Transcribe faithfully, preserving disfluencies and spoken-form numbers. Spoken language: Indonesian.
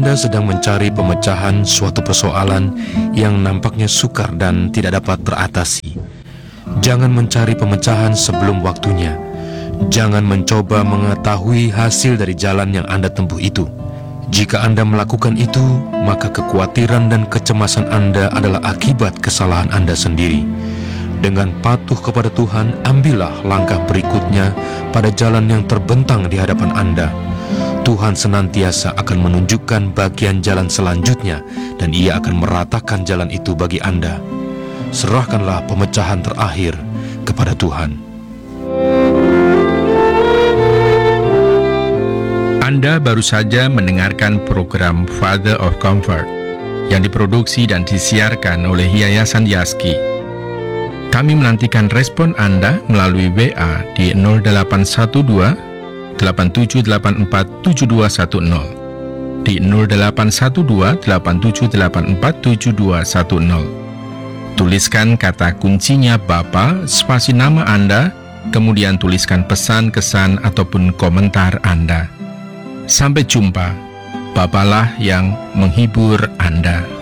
Anda sedang mencari pemecahan suatu persoalan yang nampaknya sukar dan tidak dapat teratasi, jangan mencari pemecahan sebelum waktunya. Jangan mencoba mengetahui hasil dari jalan yang Anda tempuh itu. Jika Anda melakukan itu, maka kekhawatiran dan kecemasan Anda adalah akibat kesalahan Anda sendiri. Dengan patuh kepada Tuhan, ambillah langkah berikutnya pada jalan yang terbentang di hadapan Anda. Tuhan senantiasa akan menunjukkan bagian jalan selanjutnya, dan Ia akan meratakan jalan itu bagi Anda. Serahkanlah pemecahan terakhir kepada Tuhan. Anda baru saja mendengarkan program Father of Comfort yang diproduksi dan disiarkan oleh Yayasan Yaski. Kami menantikan respon Anda melalui W A di nol delapan satu dua, delapan tujuh delapan empat, tujuh dua satu nol, di nol delapan satu dua, delapan tujuh delapan empat, tujuh dua satu nol. Tuliskan kata kuncinya Bapa, spasi nama Anda, kemudian tuliskan pesan, kesan, ataupun komentar Anda. Sampai jumpa, Bapalah yang menghibur Anda.